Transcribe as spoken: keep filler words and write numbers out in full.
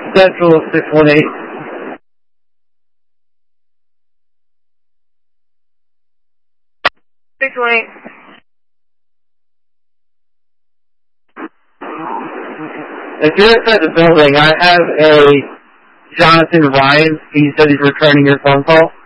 Central six one eight. six one eight. If you're inside the building, I have a Jonathan Ryan. He said he's returning your phone call.